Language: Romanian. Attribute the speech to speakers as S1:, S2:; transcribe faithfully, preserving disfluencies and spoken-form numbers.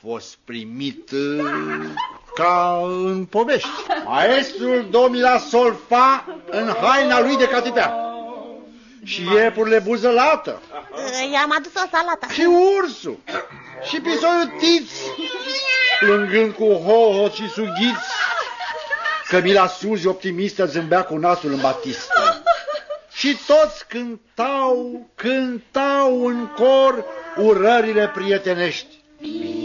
S1: fost primit ca în povești. Maestrul domila solfa în haina lui de catipea. Și iepurile buzălată.
S2: I-am adus o salată.
S1: Și ursul. Și pisoiul Tiț, plângând cu hohot și sughiți. Cămila Suzi, optimistă, zâmbea cu nasul în batistă. Și toți cântau, cântau în cor urările prietenești.